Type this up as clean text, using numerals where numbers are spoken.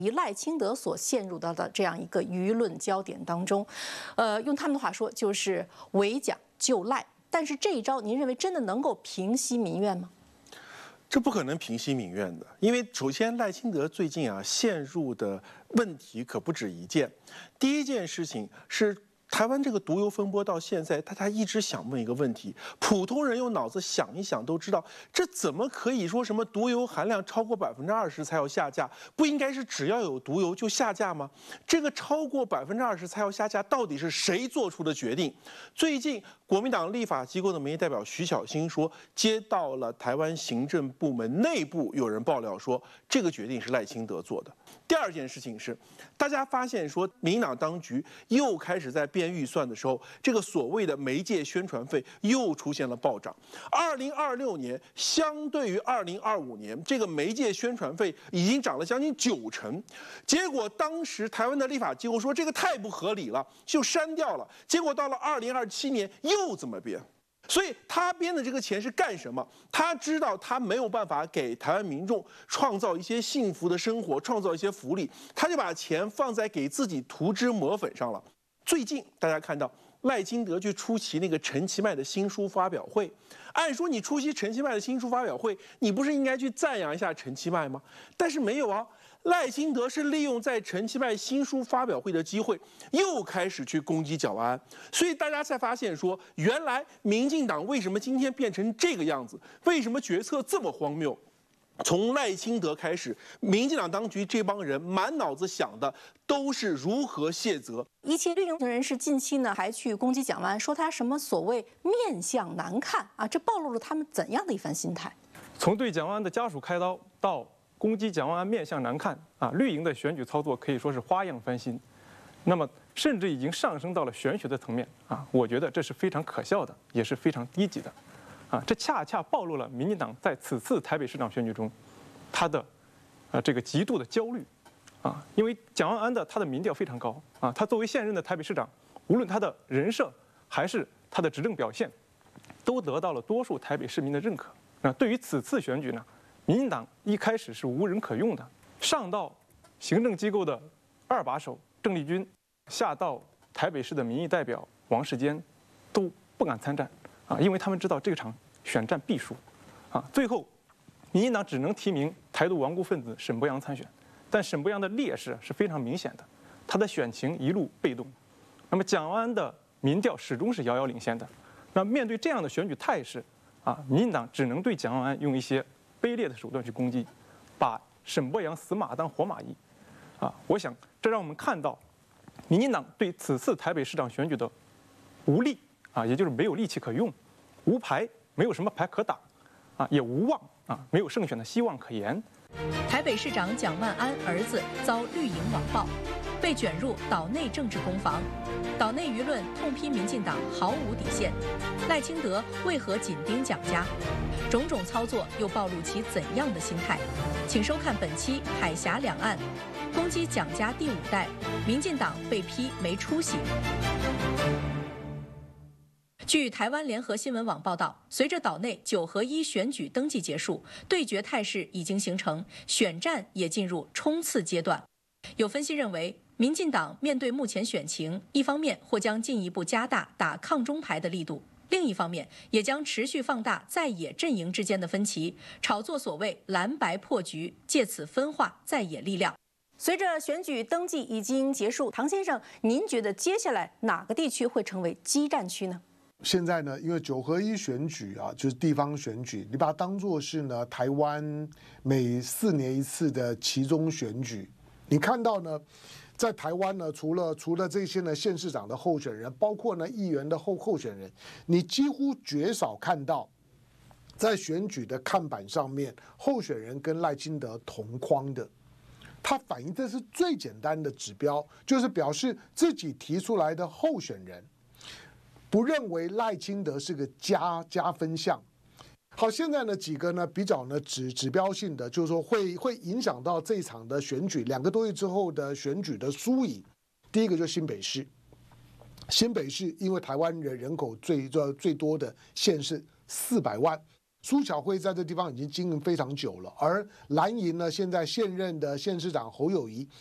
以赖清德所陷入到的这样一个舆论焦点当中，用他们的话说就是围剿就赖。但是这一招，您认为真的能够平息民怨吗？ 这不可能平息民怨的，因为首先赖清德最近陷入的问题可不止一件。第一件事情是台湾这个毒油风波到现在，大家一直想问一个问题：普通人用脑子想一想都知道，这怎么可以说什么毒油含量超过20%才要下架？不应该是只要有毒油就下架吗？这个超过20%才要下架，到底是谁做出的决定？最近国民党立法机构的民意代表徐小新说，接到了台湾行政部门内部有人爆料说，这个决定是赖清德做的。第二件事情是，大家发现说，民进党当局又开始在编预算的时候，这个所谓的媒介宣传费又出现了暴涨。2026年相对于2025年，这个媒介宣传费已经涨了将近90%。结果当时台湾的立法机构说这个太不合理了，就删掉了。结果到了2027年又怎么编？所以他编的这个钱是干什么？他知道他没有办法给台湾民众创造一些幸福的生活，创造一些福利，他就把钱放在给自己涂脂抹粉上了。最近大家看到赖清德去出席那个陈其迈的新书发表会，按说你出席陈其迈的新书发表会，你不是应该去赞扬一下陈其迈吗？但是没有啊。赖清德是利用在陈其迈新书发表会的机会，又开始去攻击蒋万安，所以大家才发现说，原来民进党为什么今天变成这个样子？为什么决策这么荒谬？从赖清德开始，民进党当局这帮人满脑子想的都是如何卸责。 一些绿营人士近期呢还去攻击蒋万安，说他什么所谓面相难看啊，这暴露了他们怎样的一番心态？ 从对蒋万安的家属开刀到攻击蒋万安面相难看啊，绿营的选举操作可以说是花样翻新，那么甚至已经上升到了玄学的层面啊，我觉得这是非常可笑的，也是非常低级的，啊，这恰恰暴露了民进党在此次台北市长选举中，他的这个极度的焦虑，啊，因为蒋万安他的民调非常高啊，他作为现任的台北市长，无论他的人设还是他的执政表现，都得到了多数台北市民的认可。那对于此次选举呢？民进党一开始是无人可用的，上到行政机构的二把手郑丽君，下到台北市的民意代表王世坚，都不敢参战啊，因为他们知道这场选战必输，啊，最后，民进党只能提名台独顽固分子沈伯洋参选，但沈伯洋的劣势是非常明显的，他的选情一路被动，那么蒋万安的民调始终是遥遥领先的，那面对这样的选举态势，啊，民进党只能对蒋万安用一些卑劣的手段去攻击，把沈伯洋死马当活马医，啊，我想这让我们看到，民进党对此次台北市长选举的无力啊，也就是没有力气可用，无牌，没有什么牌可打，啊，也无望啊，没有胜选的希望可言。 台北市长蒋万安儿子遭绿营网暴，被卷入岛内政治攻防，岛内舆论痛批民进党毫无底线，赖清德为何紧盯蒋家？种种操作又暴露其怎样的心态？请收看本期《海峡两岸》，攻击蒋家第5代，民进党被批没出息。据台湾联合新闻网报道，随着岛内9合1选举登记结束，对决态势已经形成，选战也进入冲刺阶段。有分析认为，民进党面对目前选情，一方面或将进一步加大打抗中牌的力度，另一方面也将持续放大在野阵营之间的分歧，炒作所谓蓝白破局，借此分化在野力量。 随着选举登记已经结束，唐先生，您觉得接下来哪个地区会成为激战区呢？ 现在呢，因为9合1选举啊，就是地方选举，你把它当作是呢台湾每4年1次的期中选举。你看到呢，在台湾呢，除了这些呢县市长的候选人，包括呢议员的候选人，你几乎绝少看到在选举的看板上面候选人跟赖清德同框的。它反映这是最简单的指标，就是表示自己提出来的候选人不认为赖清德是个加分项。好，现在呢几个呢比较呢指标性的，就是说会影响到这一场的选举2个多月之后的选举的输赢。第一个就是新北市，新北市因为台湾人口最多的县市400万， 苏巧慧在这地方已经经营非常久了，而蓝营呢，现在现任的县市长侯友宜